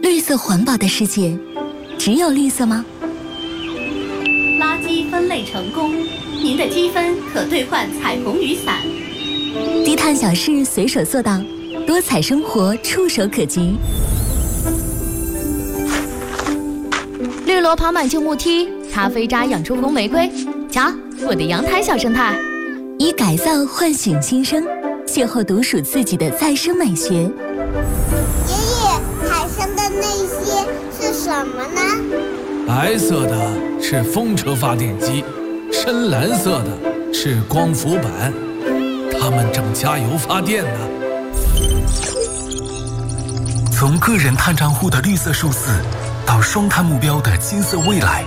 绿色环保的世界，只有绿色吗？ 垃圾分类成功，您的积分可兑换彩虹雨伞。 低碳小事随手做到，多彩生活触手可及。 绿萝爬满旧木梯，咖啡渣养出红玫瑰。瞧，我的阳台小生态。 以改造唤醒新生，邂逅独属自己的再生美学。 爷爷，海上的那些是什么呢？ 白色的是风车发电机，深蓝色的是光伏板，它们正加油发电呢。 从个人碳账户的绿色数字，到双碳目标的金色未来，